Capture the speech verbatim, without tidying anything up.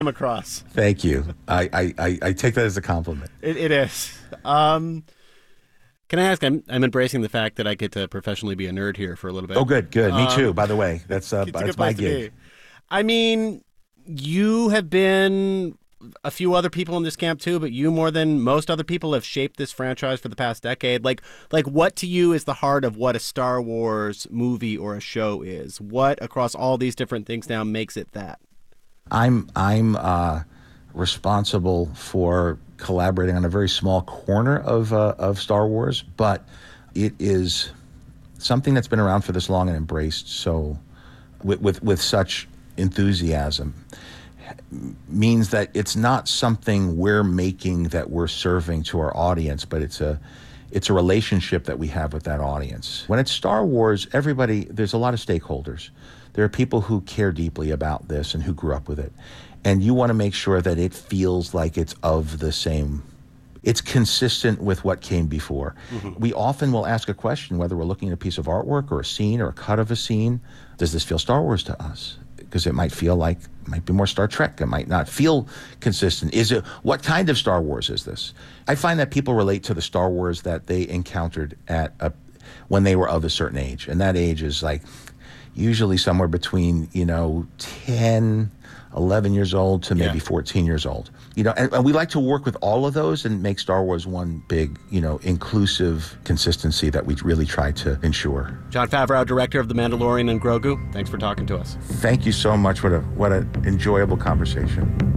across. Thank you. I, I, I, I take that as a compliment. It, it is. Um, can I ask? I'm I'm embracing the fact that I get to professionally be a nerd here for a little bit. Oh, good, good. Me Um, too. By the way, that's uh, It's a that's good my place to gig. be. I mean, you have been a few other people in this camp too, but you more than most other people have shaped this franchise for the past decade. Like, like what to you is the heart of what a Star Wars movie or a show is? What across all these different things now makes it that? I'm I'm uh, responsible for collaborating on a very small corner of uh, of Star Wars, but it is something that's been around for this long and embraced so with with, with such enthusiasm. Means that it's not something we're making that we're serving to our audience, but it's a it's a relationship that we have with that audience. When it's Star Wars, everybody, there's a lot of stakeholders. There are people who care deeply about this and who grew up with it. And you want to make sure that it feels like it's of the same, it's consistent with what came before. Mm-hmm. We often will ask a question, whether we're looking at a piece of artwork or a scene or a cut of a scene, does this feel Star Wars to us? Because it might feel like, it might be more Star Trek. It might not feel consistent. Is it, what kind of Star Wars is this? I find that people relate to the Star Wars that they encountered at a, when they were of a certain age. And that age is like usually somewhere between, you know, ten, eleven years old to maybe yeah. fourteen years old. You know, and, and we like to work with all of those and make Star Wars one big, you know, inclusive consistency that we really try to ensure. Jon Favreau, director of The Mandalorian and Grogu, thanks for talking to us. Thank you so much. What a what an enjoyable conversation.